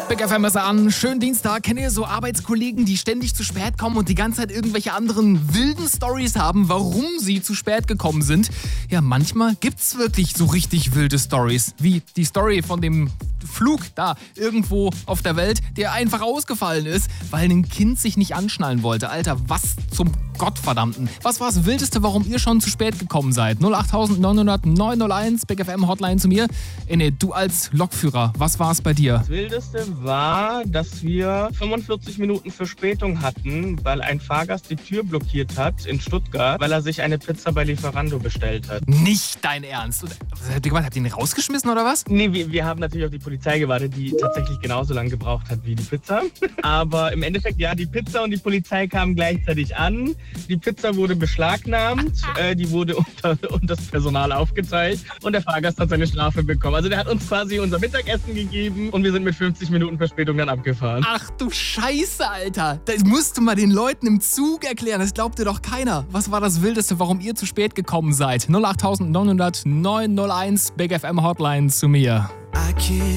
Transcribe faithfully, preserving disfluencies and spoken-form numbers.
Big F M ist an. Schönen Dienstag. Kennt ihr so Arbeitskollegen, die ständig zu spät kommen und die ganze Zeit irgendwelche anderen wilden Stories haben, warum sie zu spät gekommen sind? Ja, manchmal gibt's wirklich so richtig wilde Stories. Wie die Story von dem Flug da irgendwo auf der Welt, der einfach ausgefallen ist, weil ein Kind sich nicht anschnallen wollte. Alter, was zum Gottverdammten. Was war das Wildeste, warum ihr schon zu spät gekommen seid? null acht neun null null neun null eins, Big F M Hotline zu mir. Ene, du als Lokführer, was war es bei dir? Das Wildeste war, dass wir fünfundvierzig Minuten Verspätung hatten, weil ein Fahrgast die Tür blockiert hat in Stuttgart, weil er sich eine Pizza bei Lieferando bestellt hat. Nicht dein Ernst. Was habt ihr gemacht? Habt ihr ihn rausgeschmissen oder was? Nee, wir, wir haben natürlich auf die Polizei gewartet, die tatsächlich genauso lange gebraucht hat wie die Pizza. Aber im Endeffekt, ja, die Pizza und die Polizei kamen gleichzeitig an. Die Pizza wurde beschlagnahmt, äh, die wurde unter, unter das Personal aufgezeigt und der Fahrgast hat seine Strafe bekommen. Also der hat uns quasi unser Mittagessen gegeben und wir sind mit fünfzig Minuten Verspätung dann abgefahren. Ach du Scheiße, Alter. Das musst du mal den Leuten im Zug erklären. Das glaubt dir doch keiner. Was war das Wildeste, warum ihr zu spät gekommen seid? null acht neun null null neun null eins, Big F M Hotline zu mir.